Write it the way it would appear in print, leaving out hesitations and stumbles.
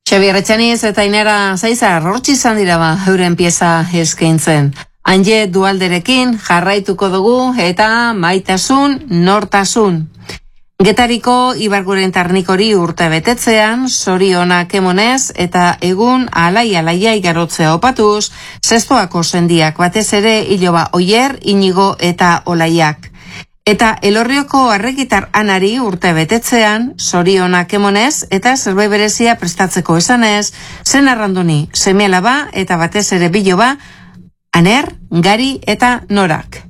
Xabier Etxaniz eta Inera Zaizar hortzi izan dira euren pieza eskaintzen. Anje Dualderekin jarraituko dugu eta maitasun nortasun. Getariko Ibarguren Tarnikori urte betetzean, zorionak emonez eta egun alai-alaia igarotzea opatuz, zestoako sendiak batez ere Iloba Oier, Inigo eta Olaiak. Eta Elorrioko Arregitar Anari urte betetzean, zorionak emonez eta zerbait berezia prestatzeko esanez, zen arrandoni, seme-alaba eta batez ere Biloba, Aner, Gari eta Norak.